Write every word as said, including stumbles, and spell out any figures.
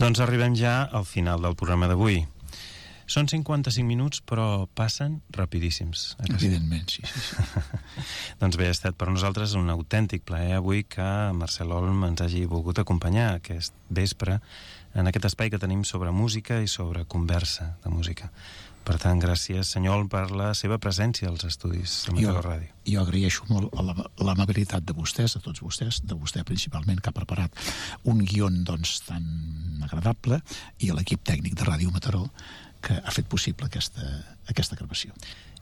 Doncs arribem ja al final del programa d'avui. Són cinquanta-cinc minuts, però passen rapidíssims. Evidentment, sí, sí, sí. Doncs bé, ha estat per nosaltres un autèntic plaer avui que Marcel Olm ens hagi volgut acompanyar aquest vespre en aquest espai que tenim sobre música i sobre conversa de música. Per tant, gràcies, senyor Olm, per la seva presència als estudis de Mataró Ràdio. Jo agraeixo molt l'amabilitat de vostès, de tots vostès, de vostè principalment, que ha preparat un guion doncs, tan agradable, i a l'equip tècnic de Ràdio Mataró, que ha fet possible aquesta, aquesta gravació.